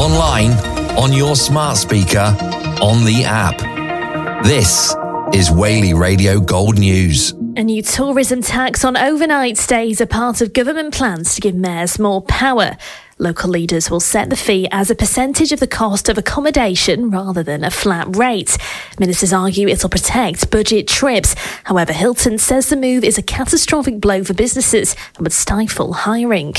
online, on your smart speaker, on the app. This is Whaley Radio Gold News. A new tourism tax on overnight stays are part of government plans to give mayors more power. Local leaders will set the fee as a percentage of the cost of accommodation rather than a flat rate. Ministers argue it'll protect budget trips. However, Hilton says the move is a catastrophic blow for businesses and would stifle hiring.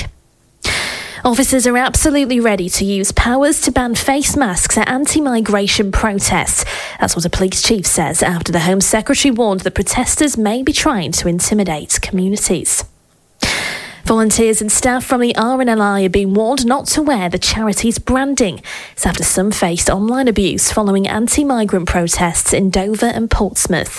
Officers are absolutely ready to use powers to ban face masks at anti-migration protests. That's what a police chief says after the Home Secretary warned that protesters may be trying to intimidate communities. Volunteers and staff from the RNLI are being warned not to wear the charity's branding. It's after some faced online abuse following anti-migrant protests in Dover and Portsmouth.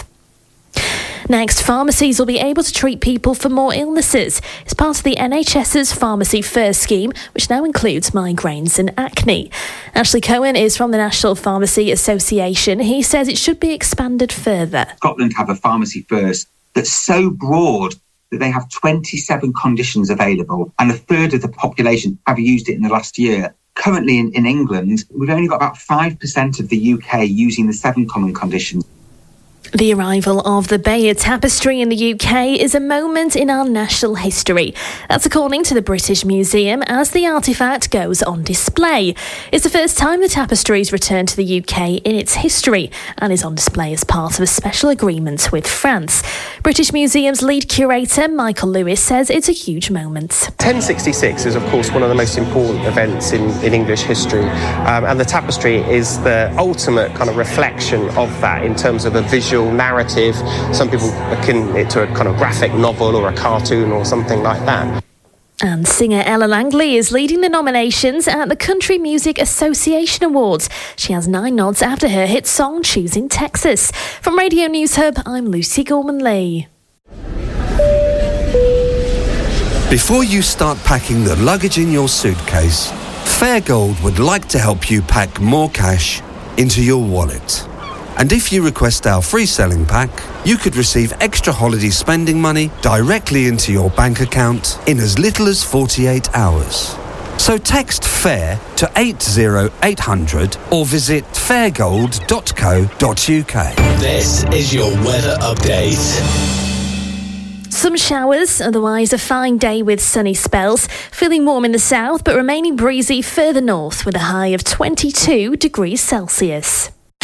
Next, pharmacies will be able to treat people for more illnesses. It's part of the NHS's Pharmacy First scheme, which now includes migraines and acne. Ashley Cohen is from the National Pharmacy Association. He says it should be expanded further. Scotland have a Pharmacy First that's so broad that they have 27 conditions available, and a third of the population have used it in the last year. Currently in England, we've only got about 5% of the UK using the 7 common conditions. The arrival of the Bayeux Tapestry in the UK is a moment in our national history. That's according to the British Museum as the artefact goes on display. It's the first time the tapestry's returned to the UK in its history and is on display as part of a special agreement with France. British Museum's lead curator, Michael Lewis, says it's a huge moment. 1066 is, of course, one of the most important events in English history, and the tapestry is the ultimate kind of reflection of that in terms of a visual narrative. Some people akin it to a kind of graphic novel or a cartoon or something like that. And singer Ella Langley is leading the nominations at the Country Music Association Awards. She has 9 nods after her hit song Choosing Texas. From Radio News Hub, I'm Lucy Gorman-Lee. Before you start packing the luggage in your suitcase, Fairgold would like to help you pack more cash into your wallet. And if you request our free selling pack, you could receive extra holiday spending money directly into your bank account in as little as 48 hours. So text FAIR to 80800 or visit fairgold.co.uk. This is your weather update. Some showers, otherwise a fine day with sunny spells. Feeling warm in the south but remaining breezy further north with a high of 22 degrees Celsius.